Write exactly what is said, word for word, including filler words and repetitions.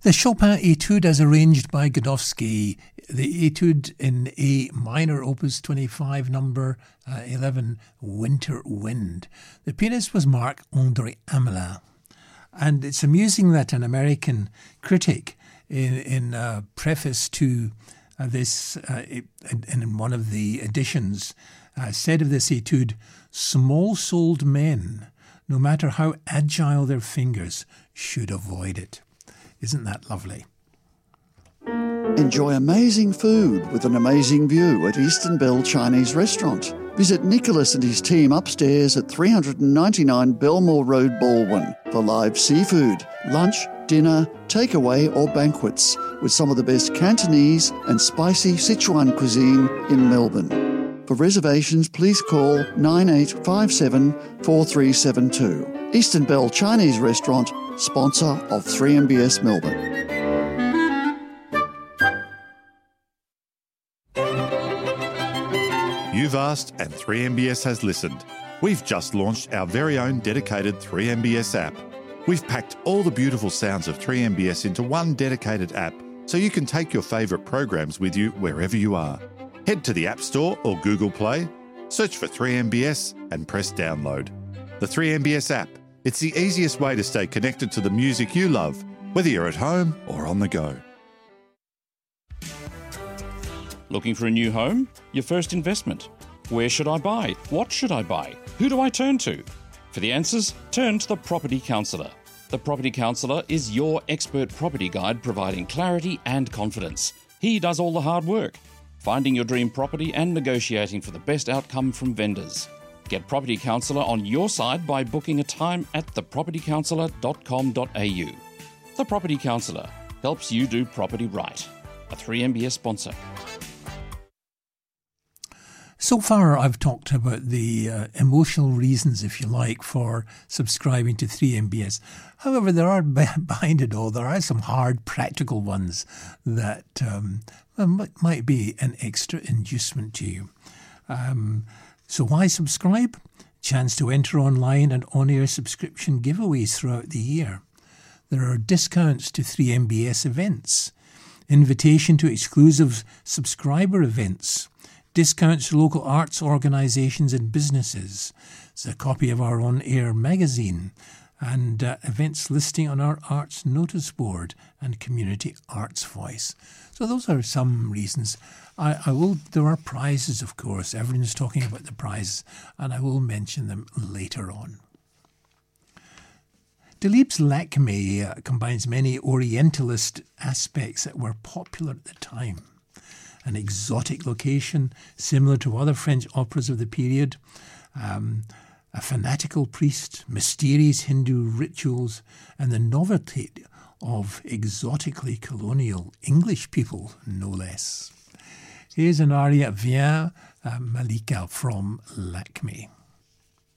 The Chopin Etude as arranged by Godowsky, the Etude in A minor, opus twenty-five, number uh, eleven, Winter Wind. The pianist was Marc-André Hamelin. And it's amusing that an American critic in, in a preface to uh, this, uh, in, in one of the editions, uh, said of this Etude, "Small-souled men, no matter how agile their fingers, should avoid it." Isn't that lovely? Enjoy amazing food with an amazing view at Eastern Bell Chinese Restaurant. Visit Nicholas and his team upstairs at three ninety-nine Belmore Road, Baldwin for live seafood, lunch, dinner, takeaway or banquets with some of the best Cantonese and spicy Sichuan cuisine in Melbourne. For reservations, please call nine eight five seven, four three seven two. Eastern Bell Chinese Restaurant, sponsor of three M B S Melbourne. You've asked and three M B S has listened. We've just launched our very own dedicated three M B S app. We've packed all the beautiful sounds of three M B S into one dedicated app so you can take your favourite programs with you wherever you are. Head to the App Store or Google Play, search for three M B S and press download. The three M B S app. It's the easiest way to stay connected to the music you love, whether you're at home or on the go. Looking for a new home? Your first investment? Where should I buy? What should I buy? Who do I turn to? For the answers, turn to the Property Counsellor. The Property Counsellor is your expert property guide providing clarity and confidence. He does all the hard work, finding your dream property and negotiating for the best outcome from vendors. Get Property Counsellor on your side by booking a time at the property counsellor dot com dot a u. The Property Counsellor helps you do property right. A three M B S sponsor. So far, I've talked about the uh, emotional reasons, if you like, for subscribing to three M B S. However, there are, behind it all, there are some hard practical ones that um, might be an extra inducement to you. Um, so why subscribe? Chance to enter online and on-air subscription giveaways throughout the year. There are discounts to three M B S events, invitation to exclusive subscriber events, discounts to local arts organisations and businesses. It's a copy of our on-air magazine and uh, events listing on our arts notice board and community arts voice. So those are some reasons. I, I will. There are prizes, of course. Everyone's talking about the prizes, and I will mention them later on. Delibes Lakmé uh, combines many Orientalist aspects that were popular at the time. An exotic location, similar to other French operas of the period, um, a fanatical priest, mysterious Hindu rituals, and the novelty of exotically colonial English people, no less. Here's an aria, Viens uh, Malika from Lakmé.